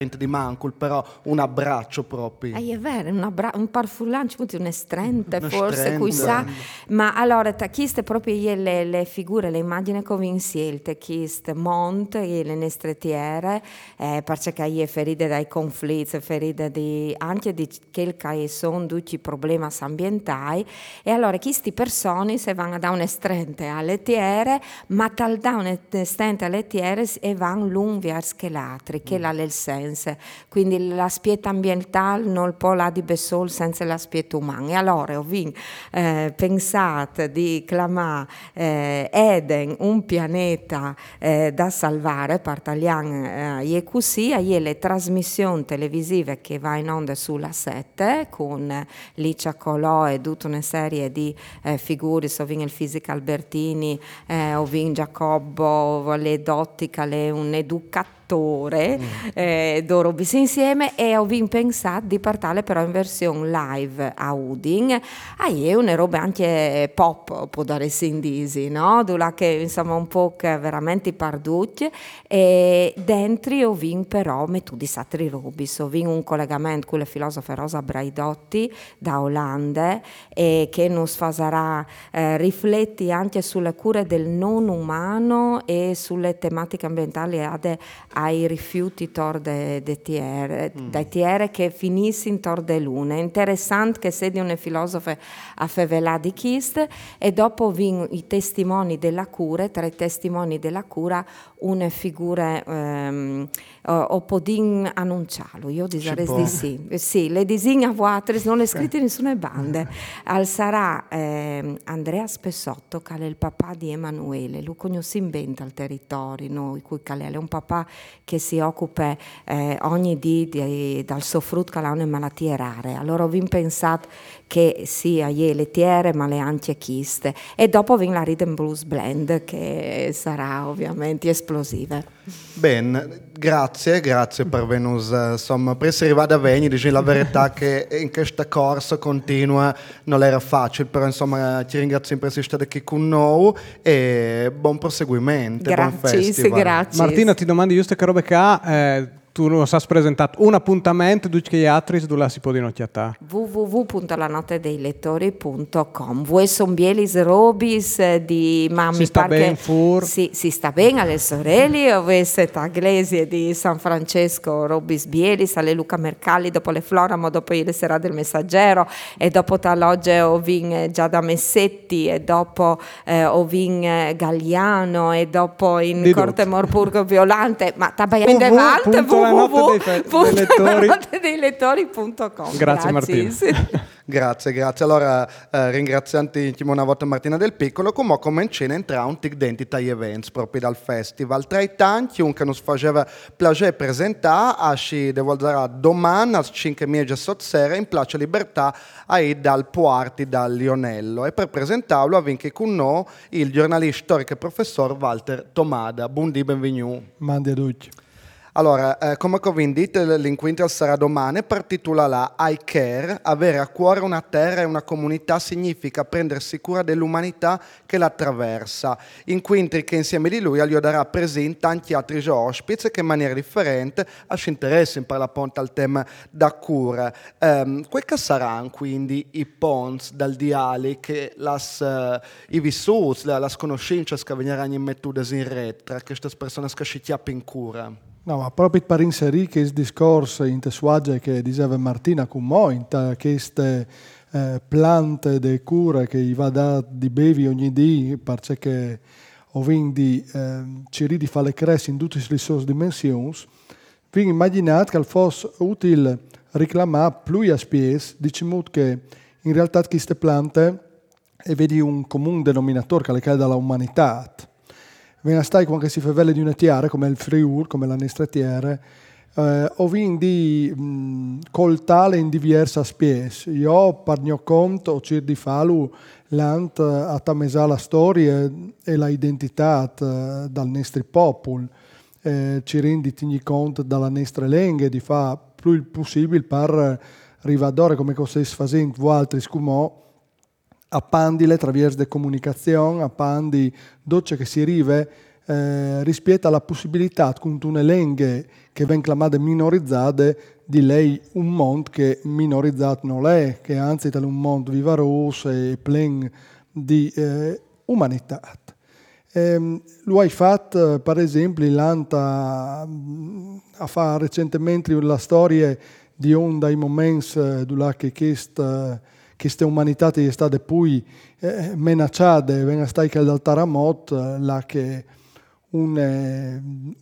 di mancul, però un abbraccio proprio. È vero, un parfullancio, un estrente forse, Estrente. sa. Ma allora, queste proprio le figure, le immagini che ho scelte, queste Mont e le nestretiere, perché è ferite dai conflitti, ferite anche di quel che sono tutti i problemi ambientali, e allora queste persone se vanno da un estrente alle tiere, ma tal da un estrente alle tiere e vanno lungo verso che l'altri, che l'ha il senso. Quindi l'aspetto ambientale non può là di Bessol senza l'aspetto umano. E allora ho pensato di chiamare Eden un pianeta da salvare, partagliamo e così, e le trasmissioni televisive che va in onda sulla 7 con Licia Colò e tutta una serie di figure, il Fisica Albertini, Ovin Giacobbo, le Dottica, un educatore d'oro bis insieme, e ho pensato di partire però in versione live a Udin, è una roba anche pop, può dare sindisi, no? Dula che insomma un po' che veramente parducce, e dentro ho però metto di satri robis, ho un collegamento con la filosofa Rosa Braidotti da Olanda, che nos farà rifletti anche sulle cure del non umano e sulle tematiche ambientali ai rifiuti dai tiere che finissi in de lune. Interessante che sia di una filosofa a fevelà di chist, e dopo i testimoni della cura, tra i testimoni della cura una figura o podin annunciarlo, io direi di sì, le disegna vuote, non le scritte in nessuna bande. Al sarà Andrea Spessotto, che è il papà di Emanuele, lui si inventa il territorio, noi cui è un papà che si occupa ogni dì dal soffrutto che ha una malattia rare. Allora ho pensato che sia le tiere ma le anche chiste, e dopo la Rhythm Blues Blend che sarà ovviamente esplosiva. Ben, grazie per venus, insomma, per essere arrivati a Vegni, dici la verità che in questa corsa continua non era facile, però insomma ti ringrazio per essere stata qui con noi e buon proseguimento, buon festival. Grazie. Martina, ti domandi giusto che robe che ha, tu non hai presentato un appuntamento di che atris dove si può dinocchiare? www.lanotedeilettori.com. Voi sono bielis robis di mamma. Si sta bene fur? Sì, si sta bene alle sorelle, avesse Taglesi di San Francesco, robis bielis, alle Luca Mercalli, dopo le Floramo, dopo le Sera del Messaggero, e dopo talogge ovin Giada Messetti, e dopo ovin Galliano, e dopo in Corte Morpurgo Violante, ma tabagliando Valte, www.lanotedeilettori.com. Grazie Martina. Sì. Grazie. Allora ringrazianti una volta Martina Del Piccolo, come cominciamo a entrare un tic dentro agli eventi proprio dal festival. Tra i tanti, un che ci faceva piacere presentare, devo dire domani alle 5:30 sera in Plaza Libertà dal Puarti, dal Lionello. E per presentarlo ha vinto con noi il giornalista storico e professor Walter Tomada. Buondì, benvenuto. Mandi a tutti. Allora, come ho detto, l'incontro sarà domani, partitola I Care, avere a cuore una terra e una comunità significa prendersi cura dell'umanità che la attraversa. Incontri che insieme di lui gli darà presente tanti altri ospiti che in maniera differente ci interessano per la ponta al tema da cura. Quali saranno quindi i ponti dal dialogo che i vissuti, le conoscenze che verranno mettute in rete tra queste persone che si chiappano in cura? No, ma proprio per inserire questo discorso in tessuagge che diceva Martina con noi, in queste piante di cura che gli va da di bevi ogni dì, perché ho di ci di fare crescere in tutte le sue dimensioni, vi immaginate che fosse utile reclamare più a spies, diciamo che in realtà queste piante vedi un comune denominatore che le cade dall'umanità. Viene stai quando si fa velle di una tiara come il Friul, come la nestratiere, o di coltale in diverse specie. Io parlo conto, cer di falu, l'ant a tamesà la storia e la identità dal nostro popolo. Ci rendi conto dalla nostra lingua, di fare più il possibile per rivadore come cosa si fa in altri scumò, appandile attraverso le comunicazioni, appandi dolce che si arriva rispetto alla possibilità con una lingua che viene chiamata minorizzata di lei un mondo che minorizzato non è, che anzi è un mondo vivaroso e pieno di umanità. Lo hai fatto, per esempio, l'anta a fare recentemente la storia di un dei momenti dove questa umanità è stata poi minacciata, viene stata dal terremoto, là che